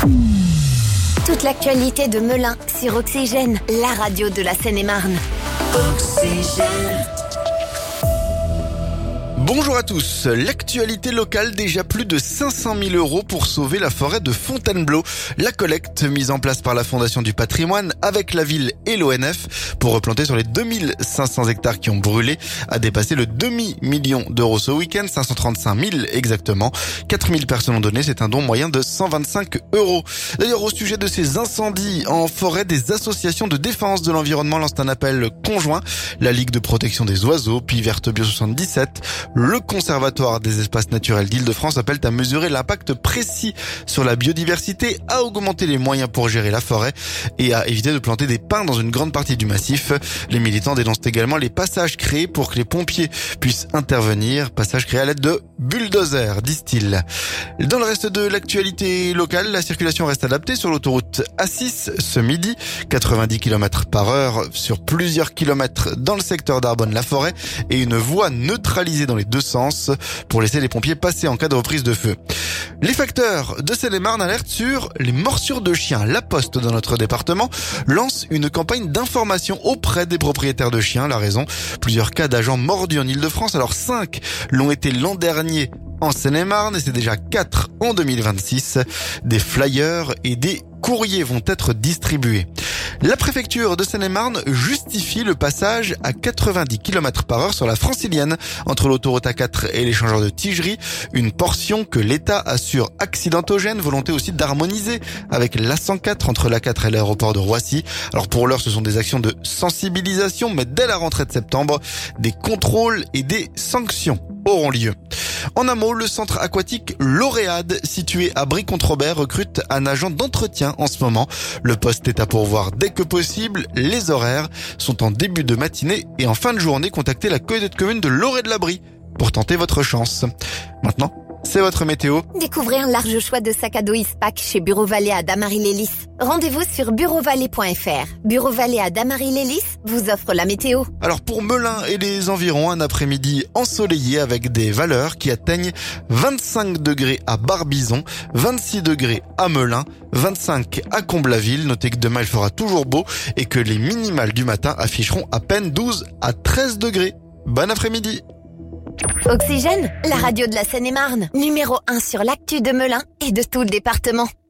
Toute l'actualité de Melun sur Oxygène, la radio de la Seine-et-Marne. Oxygène. Bonjour à tous. L'actualité locale, déjà plus de 500 000 € pour sauver la forêt de Fontainebleau. La collecte mise en place par la Fondation du Patrimoine avec la ville et l'ONF pour replanter sur les 2500 hectares qui ont brûlé a dépassé le demi-million d'euros ce week-end, 535 000 exactement. 4000 personnes ont donné, c'est un don moyen de 125 €. D'ailleurs, au sujet de ces incendies en forêt, des associations de défense de l'environnement lancent un appel conjoint. La Ligue de protection des oiseaux, puis Verte Bio 77, le Conservatoire des espaces naturels d'Île-de-France appelle à mesurer l'impact précis sur la biodiversité, à augmenter les moyens pour gérer la forêt et à éviter de planter des pins dans une grande partie du massif. Les militants dénoncent également les passages créés pour que les pompiers puissent intervenir. Passages créés à l'aide de bulldozers, disent-ils. Dans le reste de l'actualité locale, la circulation reste adaptée sur l'autoroute A6 ce midi. 90 km/h sur plusieurs kilomètres dans le secteur d'Arbonne-la-Forêt et une voie neutralisée dans les deux sens pour laisser les pompiers passer en cas de reprise de feu. Les facteurs de Seine-et-Marne alertent sur les morsures de chiens. La Poste dans notre département lance une campagne d'information auprès des propriétaires de chiens. La raison, plusieurs cas d'agents mordus en Île-de-France. Alors 5 l'ont été l'an dernier en Seine-et-Marne et c'est déjà 4 en 2026. Des flyers et des courriers vont être distribués. La préfecture de Seine-et-Marne justifie le passage à 90 km/h sur la francilienne entre l'autoroute A4 et l'échangeur de Tigerie, une portion que l'État assure accidentogène, volonté aussi d'harmoniser avec l'A104 entre l'A4 et l'aéroport de Roissy. Alors pour l'heure, ce sont des actions de sensibilisation, mais dès la rentrée de septembre, des contrôles et des sanctions auront lieu. En un mot, le centre aquatique L'Oréade, situé à Brie-Contre-Robert, recrute un agent d'entretien en ce moment. Le poste est à pourvoir dès que possible. Les horaires sont en début de matinée et en fin de journée. Contactez la communauté de communes de Loré-de-la-Brie pour tenter votre chance. Maintenant, c'est votre météo. Découvrez un large choix de sacs à dos Ispac chez Bureau Vallée à Damary-Lélis. Rendez-vous sur bureauvalet.fr. Bureau Vallée à Damary-Lélis vous offre la météo. Alors pour Melun et les environs, un après-midi ensoleillé avec des valeurs qui atteignent 25 degrés à Barbizon, 26 degrés à Melun, 25 à Comble-la-Ville. Notez que demain il fera toujours beau et que les minimales du matin afficheront à peine 12 à 13 degrés. Bon après-midi. Oxygène, la radio de la Seine-et-Marne. Numéro 1 sur l'actu de Melun et de tout le département.